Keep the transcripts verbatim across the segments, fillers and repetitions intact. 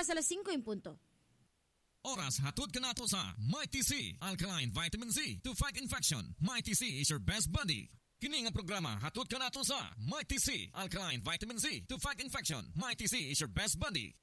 Oras alas singko yung punto. Oras hatod ka na to sa Mighty C, Alkaline Vitamin C to fight infection. Mighty C is your best buddy. Kini nga programa hatod ka na to sa Mighty C, Alkaline Vitamin C to fight infection. Mighty C is your best buddy.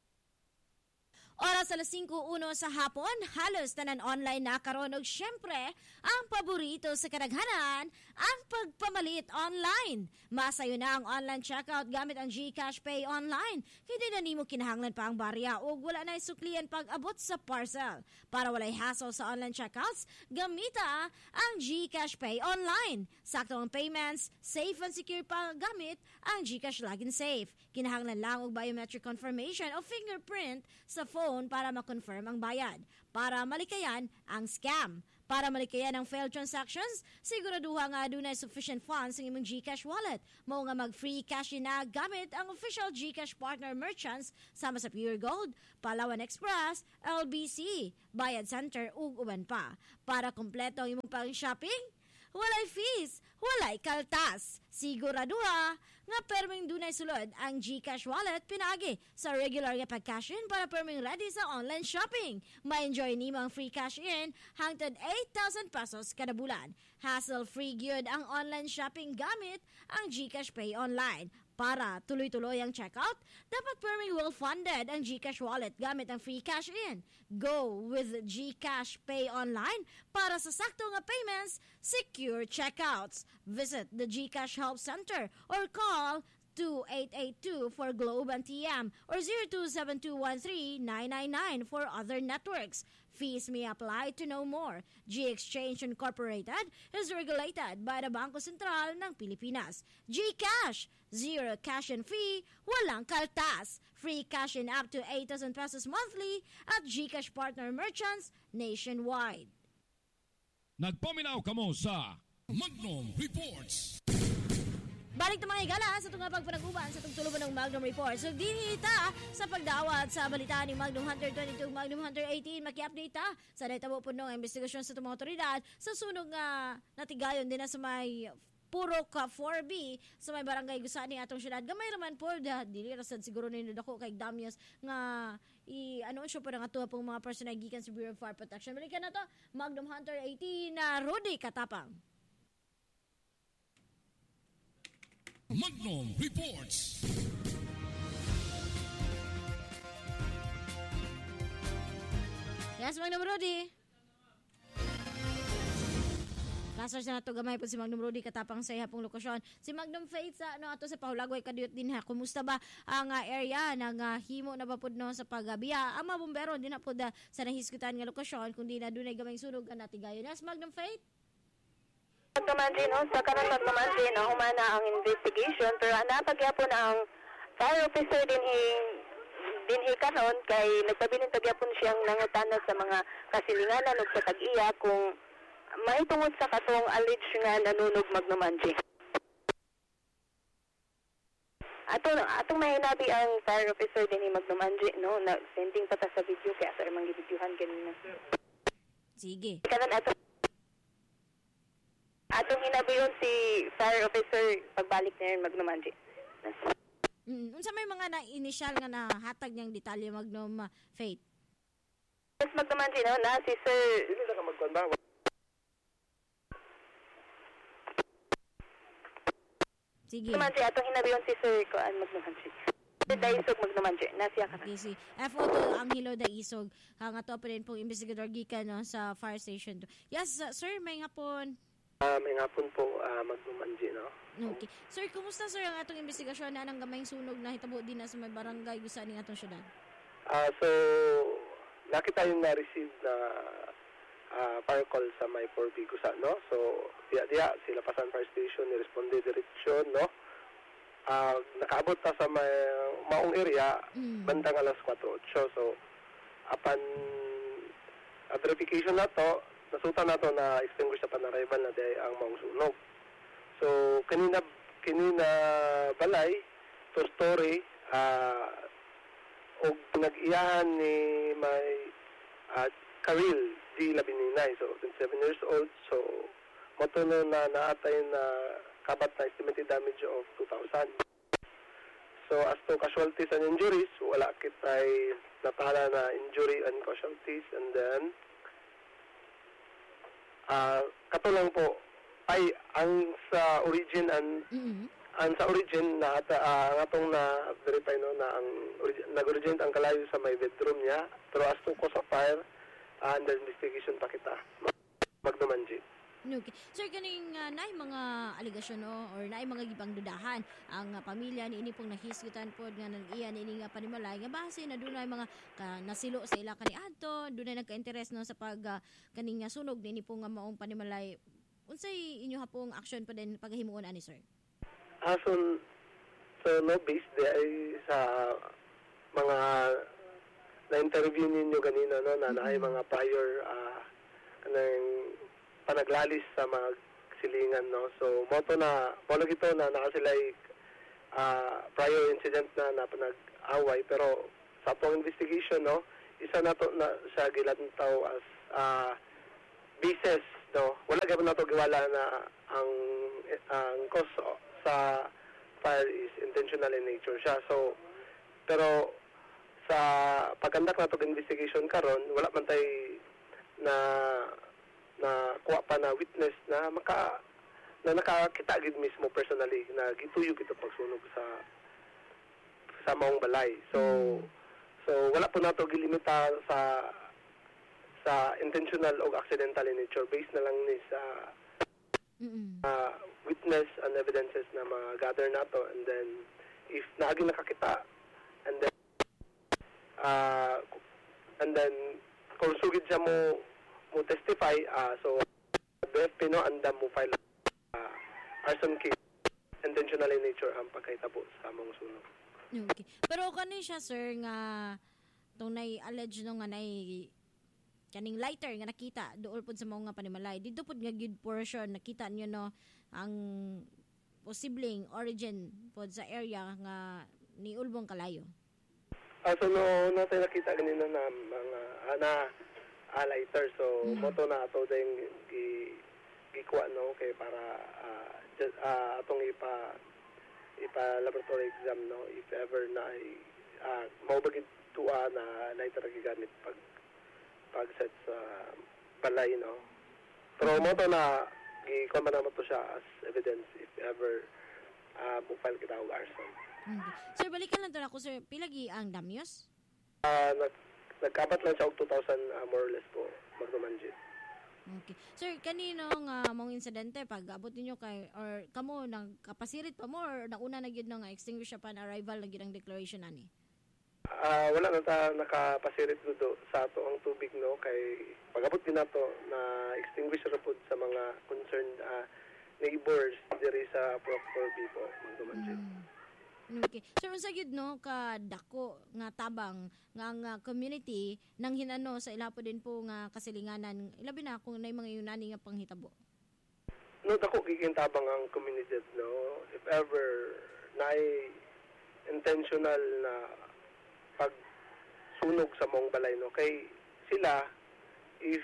Oras alas singko uno sa hapon, halos tanan online na karon og syempre, ang paborito sa kadaghanan, ang pagpamalit online. Masayo na ang online checkout gamit ang GCash Pay online. Kaya di na nimo kinahanglan pa ang barya o wala na isuklian pag-abot sa parcel. Para walay hassle sa online checkouts, gamita ang GCash Pay online. Sakto ang payments, safe and secure pa gamit ang GCash Login Safe. Kinahanglan lang og biometric confirmation o fingerprint sa phone para ma-confirm ang bayad. Para malikayan ang scam. Para malikayan ang failed transactions, siguraduha nga dunay sufficient funds ang imong GCash wallet. Mao nga mag-free cash na gamit ang official GCash partner merchants sama sa Pure Gold, Palawan Express, L B C, Bayad Center ug uban pa. Para kompleto ang imong pang-shopping, walay fees, walay kaltas. Siguraduha nga perming dunay sulod ang GCash wallet pinaagi sa regular nga pag-cash-in para perming ready sa online shopping. Ma-enjoy nimo ang free cash-in hangtod eight thousand pesos kada bulan. Hassle-free gyud ang online shopping gamit ang GCash Pay online. Para tuloy-tuloy ang checkout, dapat perming well-funded ang GCash wallet gamit ang free cash-in. Go with GCash Pay online para sa sakto nga payments, secure checkouts. Visit the GCash Help Center or call two eight eight two for Globe and T M or zero two seven two one three nine nine nine for other networks. Fees may apply. To know more, G-Exchange Incorporated is regulated by the Bangko Sentral ng Pilipinas. GCash, zero cash and fee, walang kaltas. Free cash in up to eight thousand pesos monthly at GCash partner merchants nationwide. Nagpaminaw kamo sa Magnum Reports. Balik na mga higala sa itong pagpanaguban sa itong tuluban ng Magnum Report. So, dinita sa pagdawat sa balita ni Magnum Hunter twenty-two, Magnum Hunter eighteen. Maki-update ta sa naitabo po ng investigasyon sa itong mga otoridad sa sunog nga natigayon din na sa may Purok four B sa may barangay Gusani atong syudad. Gamay raman po, dili rasad siguro ninyo dako kay Damias nga i-anunsyo po ng atuha pong mga personal gikan sa Bureau of Fire Protection. Balikan na to, Magnum Hunter eighteen na uh, Rudy Katapang. Magnum Reports. Yes, Magnum Rudy. Lasar sa nato gamay po si Magnum Rudy Katapang sa ihapong lokasyon. Si Magnum Faith sa ano ato sa Paulagway kadiyot din ha. Kumusta ba ang uh, area ng uh, himo na bapod no sa pagabiya? Ang mga bumbero din na po da, sa nahisgutan nga lokasyon kundi na dunay gamay sunog nga natigayon. Yes, Magnum Faith. Naman din, no, sa kanan naman din, no, humana ang investigation, pero napagyapon ang fire officer din hi, din hi kanon, kay nagpabilin tagyapon siyang nangutana sa mga kasilinganan o sa tag-iya kung may tungod sa katong alleged nga nanunog Magnumanji. Atong, atong mahinabi ang fire officer din hi Magnumanji, no, na sending pata sa video, kaya sa imang gibidyohan kanina. Sige. Kanan ato Atong hinabiyon si fire officer pagbalik na yun Magnumanji. Mm, unsa may mga na initial nga nahatag niyang detalye Magnum uh, Faith? Yes, Magnumanji, no, na si Sir... Hindi na ka magkuhan ba? Sige. Magnumanji, atong hinabiyon si Sir Kuan Magnumanji. Daisog Magnumanji, nasiya ka na. Okay, si F O to Angelo Daisog. Ang ato pa rin pong investigador gikan no, sa fire station. Yes, uh, sir, may nga po. Uh, may nga po po uh, Magnumanji, no? Okay. Sir, kumusta sir ang atong investigasyon na ng gamayng sunog na hitabo din na sa may barangay Gusani atong syudad? Uh, so, nakita yung na-receive na uh, fire call sa may four B Gusan, no? So, diya-diya, sila Pasan Fire Station, ni-responde direksyon, no? Uh, nakaabot ta sa may maong area, mm. bandang alas four eight. So, upon uh, verification na to, nasuta na to na extinguish sa panarrival na day ang maong sunog. So, kanina, kanina balay, to story, uh, o nag-iyahan ni may uh, Karil D. Labininay, so twenty-seven years old. So, matuno na naatay na kabat na estimated damage of two thousand. So as to casualties and injuries, wala kitay natala na injury and casualties. And then uh, kato lang po ay ang sa origin and Mm-hmm. ang sa origin na ata uh, ang atong na verify no na ang origin, nag-originate ang kalayo sa may bedroom niya, pero as to cause of fire uh, under investigation pa kita magdumanji. Okay. Sir, kaning uh, naay mga aligasyon no, or naay mga gibang dudahan ang uh, pamilya ni ini pong nahisgutan pod nga nag-iya ni ini nga panimalay nga base na dunay mga ka, nasilo sa ila kaniadto, dunay nagka-interest no sa pag uh, kaning uh, sunog ni ini pong uh, maong panimalay. Unsay inyo hapong action pa din paghimuon ani sir? Ason so no based di ay sa mga na-interview ninyo ganina no na naay mga prior uh, kanang panaglalis sa mga silingan no. So moto na mono gito na naka sila uh, prior incident na na panag-away, pero sa atong investigation no isa na to na sa gilantaw as uh, basis no. Wala gyud na to giwala na ang ang cause sa fire is intentional in nature siya. So pero sa pagkandak na to investigation karon wala man tay na na kuha pa na witness na maka na nakakita gid mismo personally na gituyo kito pagsunog sa sa maong balay. So mm. so wala po nato gilimita sa sa intentional o accidental in nature, based na lang ni sa uh, witness and evidences na ma-gather nato, and then if naagi nakakita and then uh, and then kung sugid siya mo mo testify, uh, so B F P no andam mo file uh, arson case intentional in nature ang pagkahitabo sa among sunog. Okay. Pero kani siya sir nga tong nay allege no nga nay kaning lighter nga nakita dool pod sa mga panimalay, dito pod nga good portion nakita niyo no ang posibleng origin pod sa area nga ni Ulbong Kalayo. Ah, so no natin nakita ganina na mga ana uh, lighter, so mm-hmm. moto na ato ding gi gikuha no kay para uh, just, uh, atong ipa ipa laboratory exam no if ever na uh, maubagid tuwa na lighter gigamit pag pag-set sa balay, no? Pero mo to na i-kuha man naman to siya as evidence if ever uh, bufile kita og arson. Okay. Sir, balikan lang to ako, sir. Pilagi ang damyos? Uh, nag, nagkapat lang siya og two thousand uh, more or less po, magdumanjit. Okay. Sir, kanino nga uh, mong insidente pag abot ninyo kay or kamo nang kapasirit pa mo or nauna na gyud nga extinguish upon arrival na gyud ang declaration ani? Uh, wala na ta nakapasirit do sa ato ang tubig no kay pag-abot din nato na extinguish ra pud sa mga concerned uh, neighbors diri sa Proctor people magdumanjit. Mm. Okay. Sir, unsa gyud no ka dako nga tabang nga nga community nang hinano sa ilapo din po nga kasilinganan ilabi na kung nay mga Yunani nga panghitabo. No, dako gikintabang ang community no if ever nay intentional na pag sunog sa mong balay no kay sila if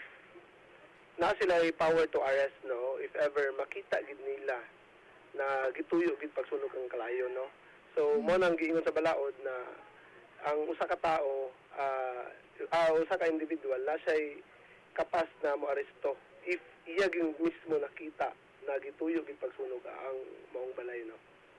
na sila ay power to arrest no if ever makita gid nila na gituyo gid pagsunog ang kalayo no so mm-hmm. mo nang giingon sa balaod na ang usa ka tao uh, uh, usa ka individual na siya kapas na mo aresto if iya gid mismo nakita na gituyo gid pagsunog ang maong balay no.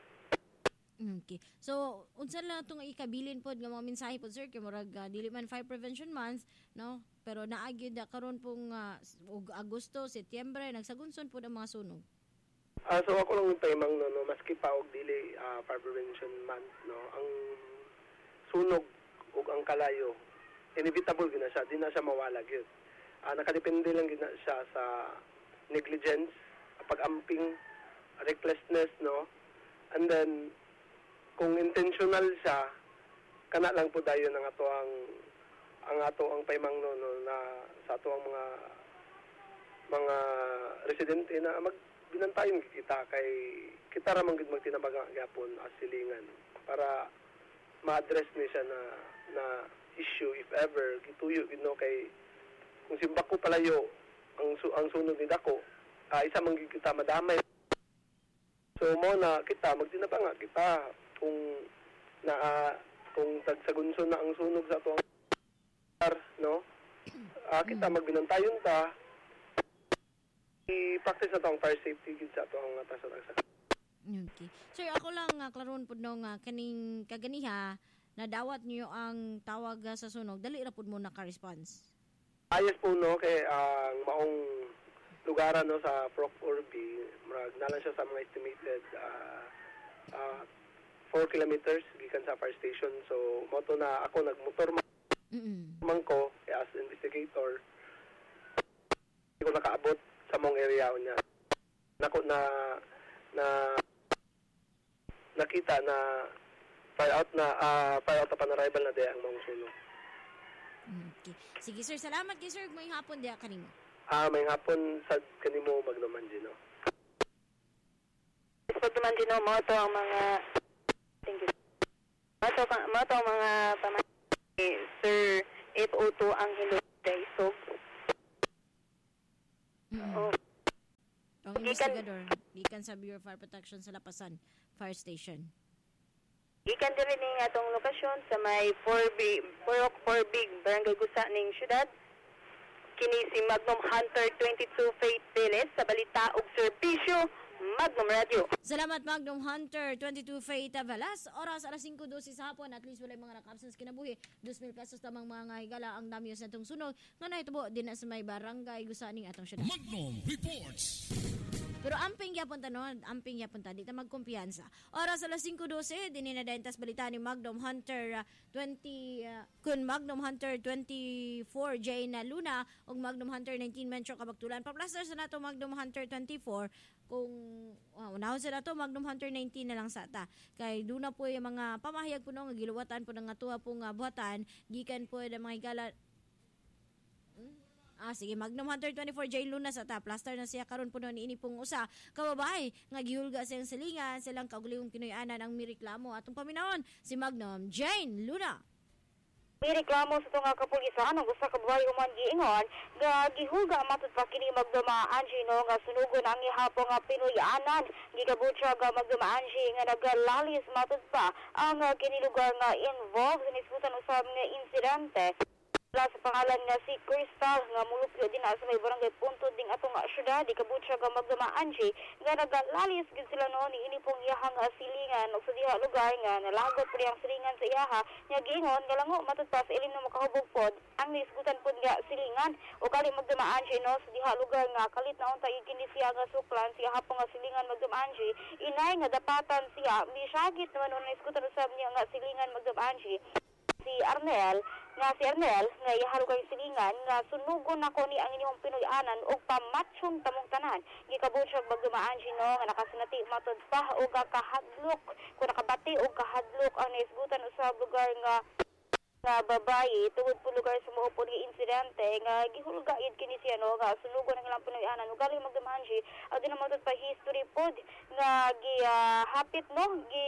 Okay. So, unsa lang itong ikabilin pod nga mga mensahe pod sir kay murag uh, dili man fire prevention month, no? Pero naagid uh, karon pong uh, Agosto, Setyembre nagsagunson pod ang mga sunog. Ah, uh, so ako lang nagpaimang no, no maski pa og dili uh, fire prevention month, no. Ang sunog ug ang kalayo inevitable gina siya, di na siya mawala gyud. Ah, uh, nakadepende lang gina siya sa negligence, pag-amping, recklessness, no. And then kung intentional siya kana lang po dayon ang ato ang ang ato ang paymang no, no na sa ato ang mga mga residente na mag binantayon kita kay kita ra man gid magtinabag gyapon as silingan para ma-address ni siya na na issue if ever gituyo gid no kay kung simbako palayo ang su, ang sunod ni dako uh, isa man gid kita madamay. So mo na kita magtinabang kita kung na ah, kung tagsagunso na ang sunog sa tuwang no, ah, kita magbinantayon ta, i-practice na tong fire safety gid sa tuwang nga sa tagsa. Okay. Sir, ako lang uh, klaron pud no nga kaning kaganiha na dawat niyo ang tawag uh, sa sunog, dali ra pud mo naka-response. Ayos po no kay ang maong lugaran no sa Proc Orbi, murag nalan siya sa mga estimated uh, uh, four kilometers gikan sa fire station. So moto na ako nagmotor man, Mm. man ko eh, as investigator. Hindi ko nakaabot sa mong area niya. Nako na na nakita na fire out na uh, fire out upon arrival na diya ang mga sunog. Okay. Sige sir, salamat kay sir. May hapon diya kanimo. Ah, may hapon sa kanimo magnumanji no. Pagdumanji no, mo to ang mga thank you. Mo to, mo to ang mga pamay Sir eight oh two ang Hilday so Mm. oh, Ang Gikan- investigador, gikan sa Bureau of Fire Protection sa Lapasan Fire Station. ikan diri ning atong lokasyon sa may four B Purok four Big Barangay Gusa ning syudad. Kini si Magnum Hunter twenty-two Faith Pilis sa balita ug serbisyo Magnum Radio. Salamat Magnum Hunter twenty-two Faith Velas. Oras alas five twelve sa hapon. At least wala mga naka-absence kinabuhi. two thousand pesos tamang mga higala ang damios na itong sunog. Nga na ito din na sa may barangay Gusaning atong syudad. Magnum Reports. Pero amping yapon ta no, amping yapon ta, di ta magkumpiyansa. Oras alas five twelve, din na dayon tas balita ni Magnum Hunter uh, twenty uh, kun Magnum Hunter twenty-four J na Luna ug Magnum Hunter nineteen Metro Kabaktulan. Pa-plaster sa nato Magnum Hunter twenty-four kung wow, unahon sa nato Magnum Hunter nineteen na lang sa ta. Kay duna po yung mga pamahayag po no nga giluwatan po ng atuwa po nga buhatan gikan po ng mga higala. Ah, sige, Magnum Hunter twenty-four J Luna sa ta. Plaster na siya karon puno ni ini pong usa. Kababay, nga gihulga siyang silingan, silang kaugalingong kinuyanan ang mireklamo atong paminawon si Magnum Jane Luna. May reklamo sa tunga kapulisan ang usa ka babae human giingon nga gihulga matud pa kini Magduma Angie no nga sunugon ang ihapo nga Pinoyanan gikabutsa nga Magduma Angie nga nagalalis matud pa ang uh, kini lugar nga involved sa nisgutan usab nga insidente. Sa pangalan nga si Crystal nga mulupyo din sa may barangay Punto ding atong syudad ikabutsa nga Magduma Angie nga nagalalis gid sila noon ini pong iyahang silingan ug sa diha lugar nga nalagot pa ang silingan sa iyaha nga giingon nga lango matud pa sa ilim na makahubog pod ang nisgutan pod nga silingan o kali Magduma Angie no sa diha lugar nga kalit na unta kini siya nga suklan siya hapon nga silingan Magduma Angie inay nga dapatan siya misagit naman on nisgutan usab niya nga silingan Magduma Angie si Arnel nga si Arnel nga ihalugay silingan nga sunugon nako ni ang inyong Pinoyanan og pamatsyong tamong tanan gikabutsag Magduma Angie no nga nakasinati matud pa og kahadlok kung nakabati og kahadlok ang naisgutan usab lugar nga nga babae tungod po lugar sa maupod nga insidente nga gihulga yun kini siya no nga sunugon ang ilang Pinoyanan ug galing Magduma Angie ang dinamatod pa history pod nga gi uh, hapit no gi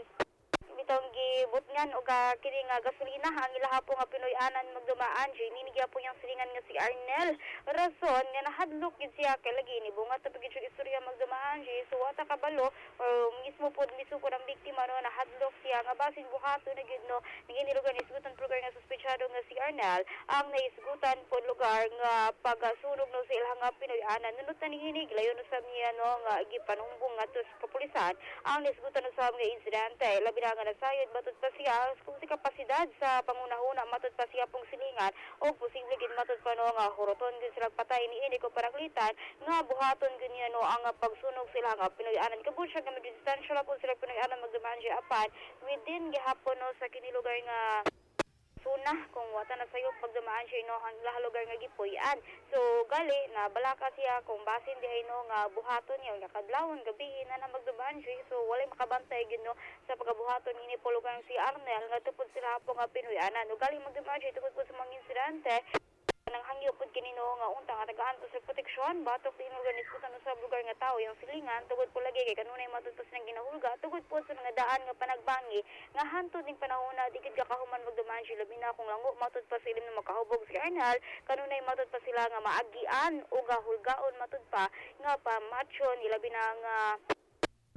bitong gibutngan og uh, kini nga gasolina ang ilaha po nga Pinoyanan Magduma Angie ninigya po yang silingan nga si Arnel rason nga nahadlok gid siya kay lagi ni bunga ta pagid siya istorya Magduma Angie so wata kabalo uh, mismo pod misukod ang biktima no nahadlok siya nga basin buhaton na gid no nigini lugar ni isgutan lugar nga suspechado nga si Arnel ang naisgutan pod lugar nga pagasunog no sa ilang nga Pinoyanan nunot na nihinig layon usab niya no nga gipanumbong ngadto sa kapulisan ang naisgutan usab nga insidente labi na nga nasayod matud pa siya kung si kapasidad sa pangunahuna matud pa siya pong silingan o posible gid matud pa no nga huroton gid sila patay ni ini ko paraglitan nga buhaton gid niya no ang pagsunog sila nga Pinoyanan kabut siya nga distansya la po sila Pinoyanan Magduma Angie apan within gihapon no sa kini lugar nga suna kung wata na sayo Magduma Angie no ang laha lugar nga gipuy-an so gali na balaka siya kung basin di ay no nga buhaton niya nga kadlawon gabi na na Magduma Angie so walay makabantay gid no sa pagabuhaton ini po lugar si Arnel nga tupod sila po nga Pinoyanan ug gali Magduma Angie tungod po sa mga insidente nang hangyo pud kini no nga unta nga tagaan to sa proteksyon batok din organisasyon sa lugar nga tao yung silingan tugod po lagi kay kanunay matud pa silang ginahulga tugod po sa mga daan nga panagbangi nga hantod ning panahona dikit ka kahuman Magduma Angie labi na kung lango matud pa sila na makahubog si Arnel kanunay matud pa sila nga maagian o gahulgaon matud pa nga pa macho ilabi na nga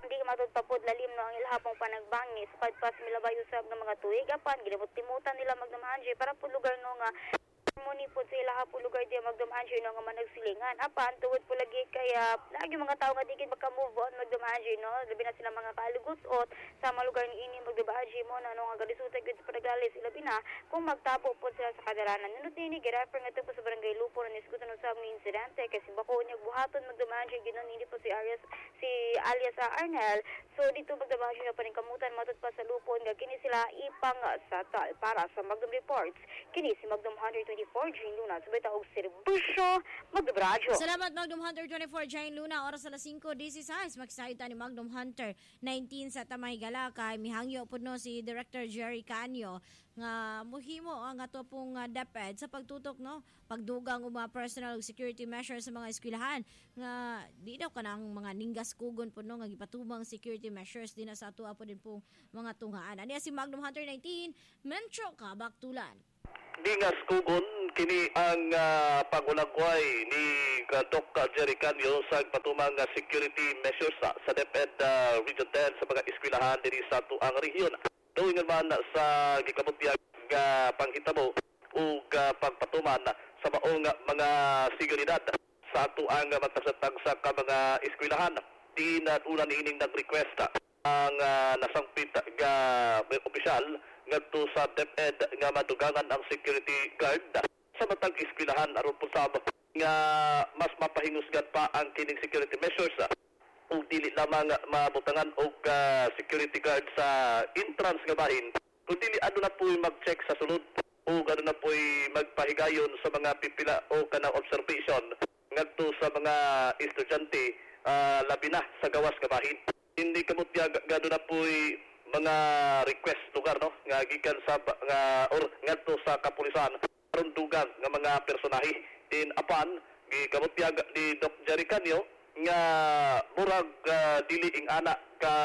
Hindi matutapod lalim no ang ilhapong panagbangis padpas milabay usab ng mga tuig apan ginamot-timutan nila magdamahanji para po lugar no nga muni po sa ilaha po lugar di magdamahanji no nga managsilingan apan tuwod po lagi kaya lagi mga tao nga digid maka-move on magdamahanji no labi na sila mga kalugutot sa mga lugar ni ini magdamahanji mo na no nga galisuta gud sa panagali sila bina kung magtapo po sila sa kadalanan nunod ni girefer nga po sa barangay Lupo na niskutan usab ni insidente kasi bako niya buhaton magdamahanji ginon hindi po si Arias si alias sa Arnel so dito magdamahanji na paningkamutan matod pa sa Lupon nga kini sila ipang sa tal para sa Magdum Reports kini si Magdum one twenty-four Jane Luna subay taog serbisyo Magdum Radio. Salamat Magdum Hunter twenty-four Jane Luna oras alas five dieciséis magsayta ni Magdum Hunter nineteen sa Tamay Gala kay mihangyo pud no si Director Jerry Canio nga muhimo ang ato pong uh, DepEd sa pagtutok no pagdugang og mga personal security measures sa mga eskwelahan nga di daw kanang mga ninggas kugon pud no nga gipatumang security measures din sa ato apo din pong mga tunghaan ani si Magnum Hunter nineteen Mentro ka baktulan. Dingas kugon kini ang uh, pagunagway ni uh, Doc Jerry Canio sa patumang uh, security measures sa, sa DepEd uh, Region ten sa mga eskwelahan diri sa tuang rehiyon. Tuwing naman sa gikabutyag uh, panghitabo o uh, pagpatuman sa maong uh, mga seguridad sa tuang uh, matasatag sa ka mga eskwelahan. Di na una niining nag-request uh, ang uh, nasangpit nga uh, opisyal ngadto sa DepEd nga madugangan ang security guard sa matag eskwelahan aron pusab nga mas mapahingusgan pa ang kining security measures uh, o dili lamang mabutangan og uh, security guard sa entrance nga bahin kung dili ano na po'y mag-check sa sulod o ano na po'y magpahigayon sa mga pipila o kanang observation ngadto sa mga estudyante uh, labi na sa gawas nga bahin. Hindi kamutyag gado na po'y mga request lugar no nga gikan sa nga or ngadto sa kapulisan aron dugang nga mga personahe in apan gikamutyag ni Doc Jerry Canio nga murag uh, dili ing ana ka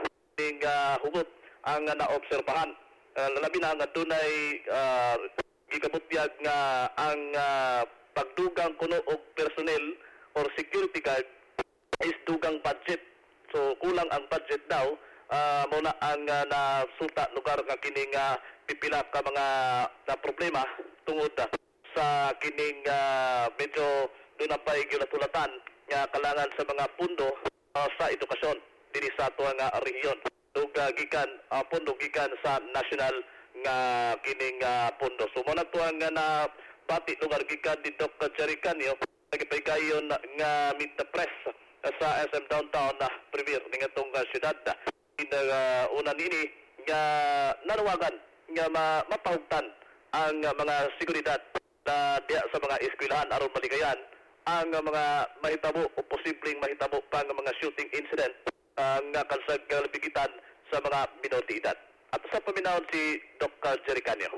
ing uh, hugot ang uh, naobserbahan uh, labi na nga dunay uh, gikabutyag nga ang uh, pagdugang kuno og personnel or security guard is dugang budget so kulang ang budget daw uh, muna ang uh, nasuta lugar nga kining uh, pipila ka mga na problema tungod uh, sa kining uh, medyo doon na pa'y gilatulatan nga kalangan sa mga pundo uh, sa edukasyon diri sa ato nga rehiyon. Ug uh, gikan uh, pundo gikan sa national nga kining uh, pundo. So mo na to nga na pati lugar gikan ni Doc Jerry Canio nagipaykayon nga meet the press uh, sa S M downtown na uh, premier ning atong uh, syudad. In uh, una nini nga nanawagan nga ma mapahugtan ang uh, mga seguridad na diya sa mga eskwelahan aron maligayan ang uh, mga mahitabo o posibleng mahitabo pa ng mga shooting incident uh, nga kansag kalabigitan sa mga minor de edad. At sa paminahon si Doc Jerry Canio.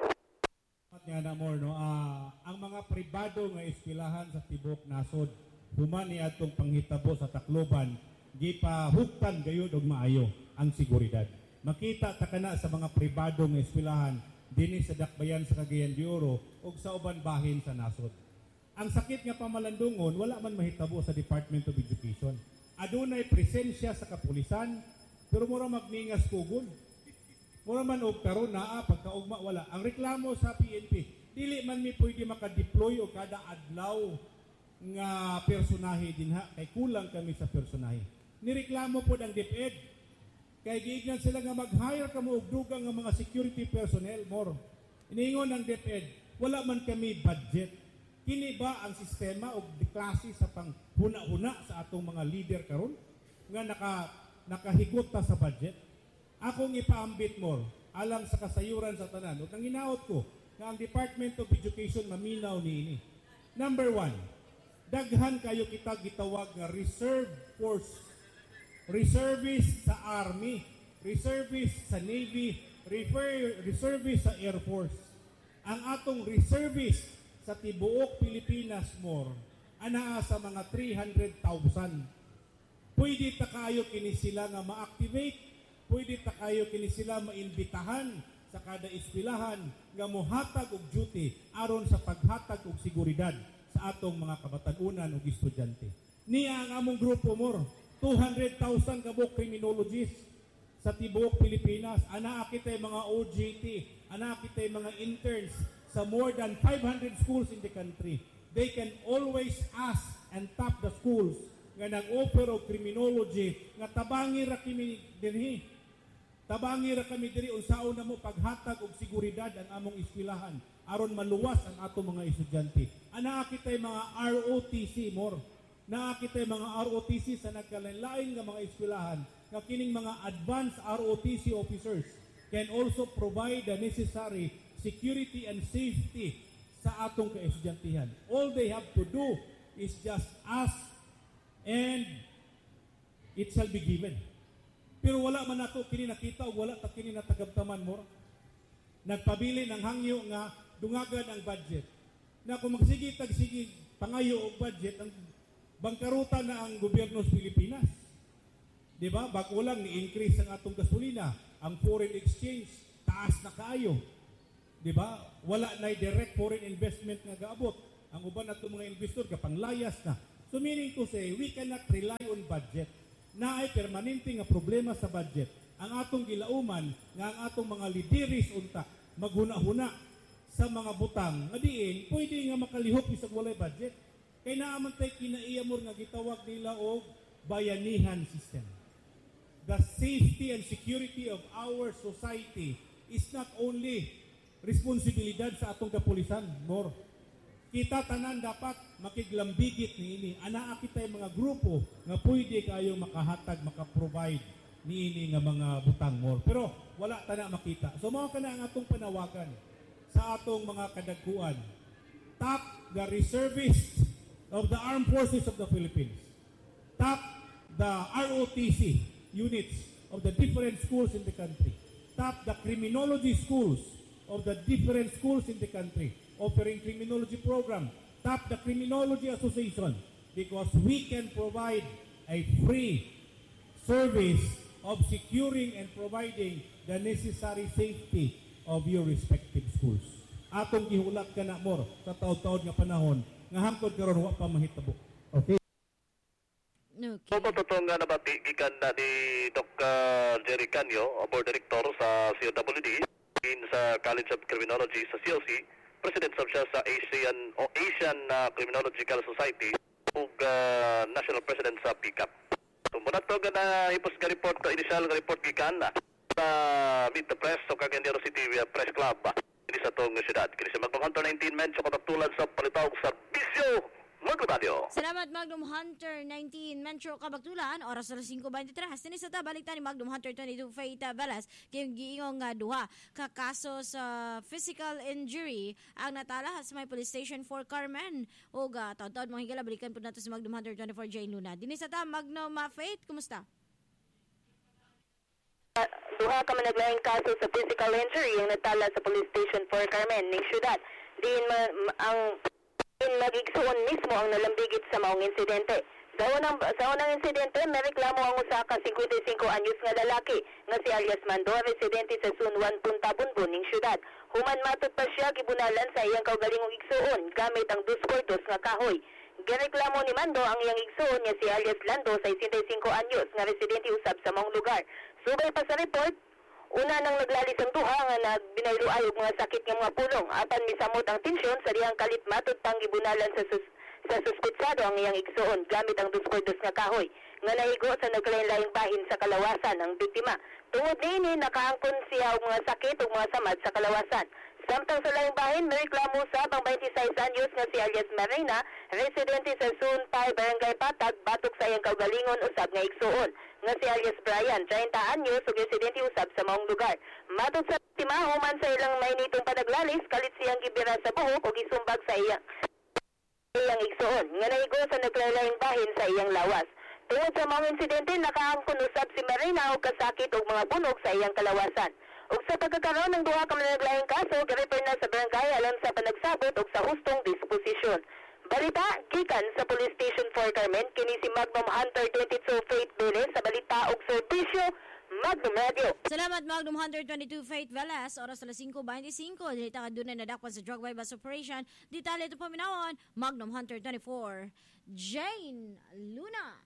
At nga na more, no, uh, ang mga pribado nga eskwelahan sa Tibok Nasod, human ni atong panghitabo sa Tacloban, gipahuktan gayud og maayo ang seguridad. Makita ta kana sa mga pribado nga eskwelahan dinhi sa dakbayan sa Cagayan de Oro ug sa uban bahin sa Nasod. Ang sakit nga pamalandungon, wala man mahitabo sa Department of Education. Adunay presensya sa kapulisan, pero mura magningas kugon. Mura man og karon naa pagkaugma wala. Ang reklamo sa P N P, dili man mi pwede maka-deploy o kada adlaw nga personahe dinha kay kulang kami sa personahe. Nireklamo pod ang DepEd kay giignan sila nga mag-hire kamo og dugang nga mga security personnel more. Iningon ang DepEd, wala man kami budget. Kini ba ang sistema o klase sa panghuna-huna sa atong mga leader karon nga naka nakahigot ta sa budget? Akong ipaambit more alang sa kasayuran sa tanan. Ug nanginaot ko nga ang Department of Education maminaw niini. Number one, daghan kayo kita gitawag nga reserve force. Reservist sa Army, reservist sa Navy, reservist sa Air Force. Ang atong reservist sa tibuok Pilipinas more anaa sa mga three hundred thousand. Pwede ta kayo kini sila nga ma-activate, pwede ta kayo kini sila maimbitahan sa kada eskwelahan nga mohatag og duty aron sa paghatag og seguridad sa atong mga kabatan-unan ug estudyante. Niya ang among grupo more two hundred thousand kabuk criminologists sa tibuok Pilipinas. Ana kitay mga O J T, ana kitay mga interns sa more than five hundred schools in the country. They can always ask and tap the schools nga nag-offer of criminology nga tabangi ra kami dinhi. Tabangi ra kami diri unsaon na mo paghatag og seguridad ang among eskwelahan aron maluwas ang atong mga estudyante. Ana kitay mga R O T C more. Naa kitay mga R O T C sa nagkalain-lain nga mga eskwelahan nga kining mga advanced R O T C officers can also provide the necessary security and safety sa atong kaestudyantihan. All they have to do is just ask and it shall be given. Pero wala man nato kini nakita o wala ta kini natagabtaman mo. Nagpabili ng hangyo nga dungagan ang budget. Na kung magsige tagsige pangayo og budget ang bangkaruta na ang gobyerno sa Pilipinas. Di ba? Bago lang ni-increase ang atong gasolina, ang foreign exchange taas na kaayo. Di ba? Wala na direct foreign investment nga gaabot. Ang uban atong mga investor kapanglayas na. So meaning to say, we cannot rely on budget. Na ay permanente nga problema sa budget. Ang atong gilauman nga ang atong mga lideris unta maghuna-huna sa mga butang nga diin pwede nga makalihok bisag walay budget. Kay naaman tay kinaiyamor nga gitawag nila og bayanihan system. The safety and security of our society is not only responsibilidad sa atong kapulisan, more. Kita tanan dapat makiglambigit niini. Anaa kitay mga grupo nga pwede kayo makahatag, makaprovide niini nga mga butang more. Pero wala ta na makita. So mao kana ang atong panawagan sa atong mga kadagkuan. Tap the reservists of the Armed Forces of the Philippines. Tap the R O T C units of the different schools in the country. Tap the criminology schools of the different schools in the country offering criminology program. Tap the Criminology Association because we can provide a free service of securing and providing the necessary safety of your respective schools. Atong gihulat ka na more sa taod-taod nga panahon nga hangtod karon wa pa mahitabo. Okay. Okay. Kung totoo nga nabati gikan na ni Doc uh, Jerry Canyo, Board Director sa C O W D, in sa College of Criminology sa C O C, President sab siya sa Asian o Asian uh, Criminological Society ug uh, National President sa P C A P. Sumunod to nga na hipos nga report, uh, initial nga report gikan na sa Meet the Press o Cagayan City uh, Press Club. Ini sa tong syudad. Kini sa Magnum Hunter nineteen men sa katatulan sa palitawag sa Bisyo Magnum Radio. Salamat Magnum Hunter nineteen Metro Kabaktulan, oras alas five twenty-three. Hastin sa tabalitan ni Magnum Hunter twenty-two Faith Velas kayong giingong nga duha ka kaso sa physical injury ang natala sa may police station for Carmen. O ga taon-taon mga higala balikan po nato si Magnum Hunter twenty-four Jane Luna. Dinhi sa ta Magnum uh, Faith, kumusta? Duha ka man naglaing kaso sa physical injury yung natala sa police station for Carmen ning syudad. Diin ma, ma, ang in nagigsuon mismo ang nalambigit sa maong insidente. Sa unang, sa unang insidente, may reklamo ang usa ka fifty-five anyos nga lalaki nga si alias Mando, residente sa Sunwan, Punta Bunbun ning syudad. Human matud pa siya gibunalan sa iyang kaugalingong igsuon gamit ang dos kwartos nga kahoy. Gireklamo ni Mando ang iyang igsuon nga si alias Lando sa sixty-five anyos nga residente usab sa maong lugar. Subay pa sa report, una nang naglalis ang duha nga nagbinayloay og mga sakit nga mga pulong apan misamot ang tensyon sa diyang kalit matud pang gibunalan sa sus sa suspetsado ang iyang igsuon gamit ang dos kwartos nga kahoy nga nahigo sa nagkalain-laing bahin sa kalawasan ng biktima. Tungod niini nakaangkon siya og mga sakit ug mga samad sa kalawasan. Samtang sa laing bahin, may reklamo sa bang twenty-six anyos nga si alias Marina, residente sa Sunpay, Barangay Patag, batok sa iyang kaugalingon usab nga igsuon. Nga si alias Brian, thirty anyos ug residente usab sa maong lugar. Matod sa biktima, human sa ilang mainitong panaglalis, kalit siyang gibira sa buhok ug isumbag sa iyang iyang igsuon nga nahigo sa naglalayang bahin sa iyang lawas. Tungod sa mga insidente, nakaangkon usab si Marina og kasakit ug mga bunog sa iyang kalawasan. Ug sa pagkakaroon ng duha ka managlayang kaso, girefer na sa barangay alang sa panagsabot ug sa hustong disposisyon. Balita, gikan sa Police Station for Carmen, kini si Magnum Hunter twenty-two Faith Velas sa balita ug serbisyo, Magnum Radio. Salamat Magnum Hunter twenty-two Faith Velas, oras alas five twenty-five. Dilita ka doon na nadakpan sa drug bypass operation. Detalye ito paminawon, Magnum Hunter twenty-four Jane Luna.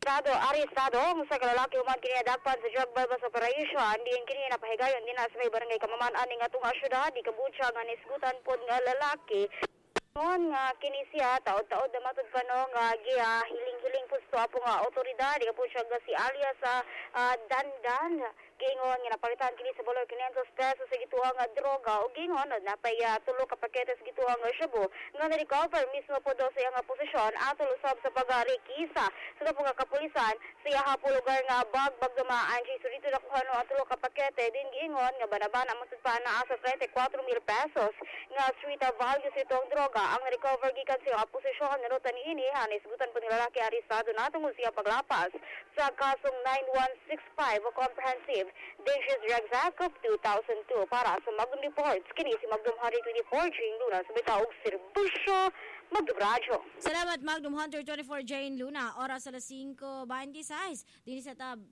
Estado, arestado sa kalalaki human kini nadakpan sa drug bypass operation. Diin kini napahigayon din na sa may barangay Kamaman-an ning atong syudad di kabutsa nga nisgutan pod nga lalaki. Noon nga kini siya taod-taod na matod pa no nga giya hiling-hiling pusto apo nga otoridad di kabutsa nga si alias sa uh, Dandan. Gingon nga napalitan kini sa valor quinientos pesos sa gituang nga droga o gingon napay uh, tulo ka pakete sa gituang nga shabu nga na-recover mismo po daw sa iyang posisyon atol usab sa pag-arikisa sa dapo nga kapulisan sa iyaha po lugar nga bag-bag dumaan siya so dito nakuha no ang tulo ka pakete din gingon nga banabana masud pa naa sa thirty-four mil pesos nga street value sa itong droga ang na-recover gikan sa iyang posisyon na ruta niini hanis gutan po ni lalaki arestado na tungod siya paglapas sa kasong nine one six five o comprehensive Dangerous Drugs Act of two thousand two para sa Magdum Reports. Kini si Magdum Hunter twenty-four, Jane Luna, sa Bitaog Serbusyo, Magdum Radyo. Salamat Magdum Hunter twenty-four, Jane Luna. Oras alas cinco twenty-six. Dini sa tab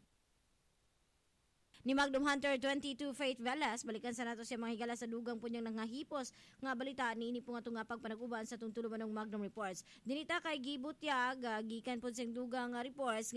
ni Magdum Hunter twenty-two, Faith Velas. Balikan sa nato siya mga higala sa dugang po niyang nangahipos. Nga balita ni ini po nga itong pagpanaguban sa itong tuluban ng Magdum Reports. Dinita kay Gibutyag, gikan po siyang dugang reports.